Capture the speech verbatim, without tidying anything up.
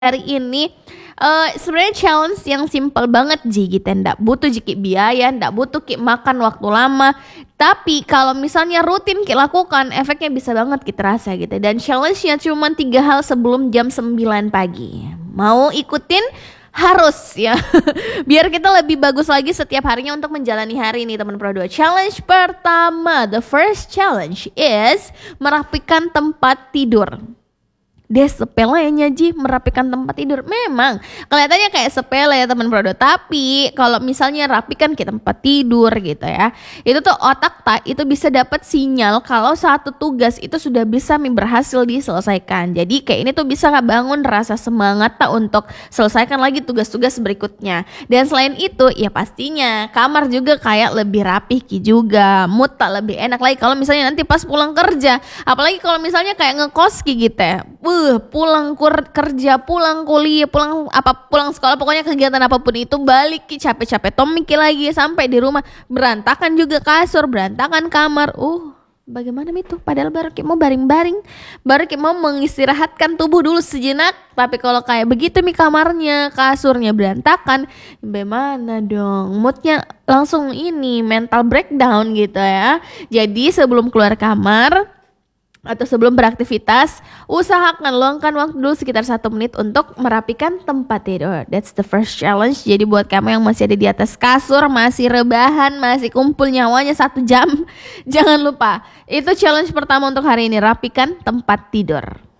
hari ini uh, sebenarnya challenge yang simple banget Ji gitu, ndak butuh jiki biaya, ndak butuh ki makan waktu lama. Tapi kalau misalnya rutin ki lakukan, efeknya bisa banget kita rasa gitu. Dan challenge-nya cuma tiga hal sebelum jam sembilan pagi. Mau ikutin? Harus ya. Biar kita lebih bagus lagi setiap harinya untuk menjalani hari ini teman Pro dua. Challenge pertama, the first challenge is merapikan tempat tidur. Deh sepelenya Ji, merapikan tempat tidur. Memang kelihatannya kayak sepele ya teman Prodo. Tapi kalau misalnya rapikan ke tempat tidur gitu ya, itu tuh otak tak itu bisa dapat sinyal kalau satu tugas itu sudah bisa berhasil diselesaikan. Jadi kayak ini tuh bisa bangun rasa semangat tak untuk selesaikan lagi tugas-tugas berikutnya. Dan selain itu ya pastinya kamar juga kayak lebih rapih Ki juga. Mood tak lebih enak lagi kalau misalnya nanti pas pulang kerja. Apalagi kalau misalnya kayak ngekos Ki gitu ya. Uh, pulang kur- kerja, pulang kuliah, pulang apa pulang sekolah, pokoknya kegiatan apapun itu balik ki capek-capek tomiki lagi sampai di rumah berantakan juga kasur, berantakan kamar. Uh, bagaimana itu? Padahal baru ki mau baring-baring, baru ki mau mengistirahatkan tubuh dulu sejenak. Tapi kalau kayak begitu mi kamarnya, kasurnya berantakan, bagaimana dong? Moodnya langsung ini mental breakdown gitu ya. Jadi sebelum keluar kamar atau sebelum beraktivitas, usahakan luangkan waktu dulu sekitar satu menit untuk merapikan tempat tidur. That's the first challenge. Jadi buat kamu yang masih ada di atas kasur, masih rebahan, masih kumpul nyawanya satu jam, jangan lupa. Itu challenge pertama untuk hari ini, rapikan tempat tidur.